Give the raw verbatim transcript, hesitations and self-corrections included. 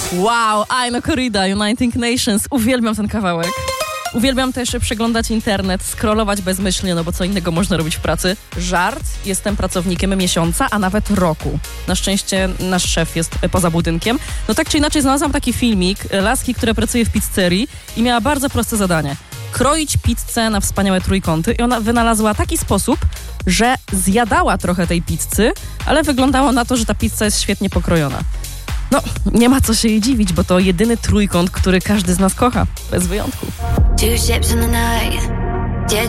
Wow, Aino Corrida, Uniting Nations. Uwielbiam ten kawałek. Uwielbiam też przeglądać internet, scrollować bezmyślnie, no bo co innego można robić w pracy. Żart, jestem pracownikiem miesiąca, a nawet roku. Na szczęście nasz szef jest poza budynkiem. No tak czy inaczej znalazłam taki filmik laski, która pracuje w pizzerii i miała bardzo proste zadanie. Kroić pizzę na wspaniałe trójkąty i ona wynalazła taki sposób, że zjadała trochę tej pizzy, ale wyglądało na to, że ta pizza jest świetnie pokrojona. No, nie ma co się jej dziwić, bo to jedyny trójkąt, który każdy z nas kocha, bez wyjątku. Two ships in the night.